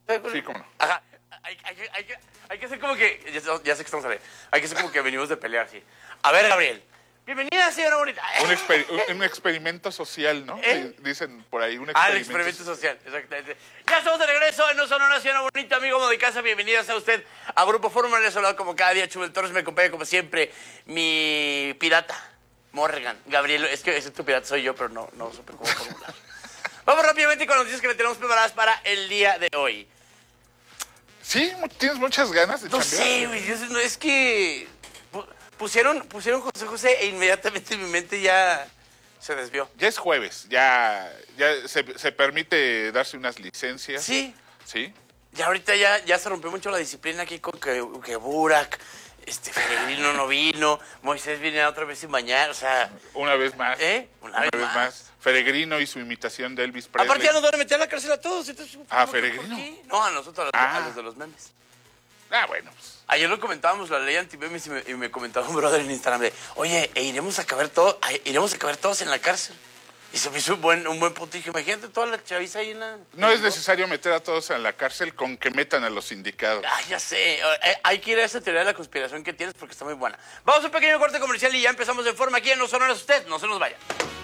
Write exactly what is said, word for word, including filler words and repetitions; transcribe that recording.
Sí, cómo no. Ajá. Hay, hay, hay, hay, que, hay que hacer como que... Ya, ya sé que estamos a ver. Hay que hacer como que venimos de pelear, sí. A ver, Gabriel. Bienvenida, señora bonita. Un, exper un, un experimento social, ¿no? ¿Eh? Dicen por ahí, un experimento, Ah, el experimento social, exactamente. Ya estamos de regreso en No Sonora, señora bonita, amigo de casa. Bienvenidos a usted a Grupo Fórmula. Les hablado como cada día. Chubel Torres me acompaña como siempre. Mi pirata, Morgan. Gabriel, es que ese tu pirata soy yo, pero no, no supe cómo formular. Vamos rápidamente con las noticias que le tenemos preparadas para el día de hoy. Sí, tienes muchas ganas de No chambear. sé, güey, es, no, es que pusieron, pusieron José José e inmediatamente mi mente ya se desvió. Ya es jueves, ya, ya se, se permite darse unas licencias. Sí. Sí. Ya ahorita ya, ya se rompió mucho la disciplina aquí con que, que Burak, este, Peregrino no vino, Moisés viene otra vez sin bañar, o sea... Una vez más. ¿Eh? Una, Una vez, vez más. más. Peregrino y su imitación de Elvis Presley. Aparte ya nos van a meter a la cárcel a todos. Entonces, Ah, ¿por qué? Peregrino. ¿Por qué? No, a nosotros, a los, Ah. a los de los memes. Ah, bueno, pues. Ayer lo comentábamos, la ley anti-memes, y me, y me comentaba un brother en Instagram de, oye, e iremos a caber todo, iremos a caber todos en la cárcel. Y se me hizo un buen, un buen punto. Dije, imagínate toda la chaviza ahí en la... No es necesario meter a todos en la cárcel con que metan a los sindicados. Ah, ya sé. Eh, hay que ir a esa teoría de la conspiración que tienes porque está muy buena. Vamos a un pequeño corte comercial y ya empezamos en forma aquí en No Sonora Usted. No se nos vaya.